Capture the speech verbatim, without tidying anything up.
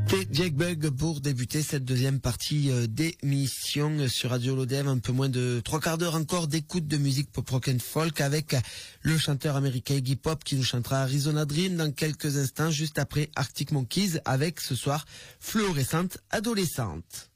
C'était Jake Bugg pour débuter cette deuxième partie d'émission sur Radio Lodève. Un peu moins de trois quarts d'heure encore d'écoute de musique pop rock and folk avec le chanteur américain Iggy Pop qui nous chantera Arizona Dream dans quelques instants, juste après Arctic Monkeys avec ce soir Fluorescente Adolescente.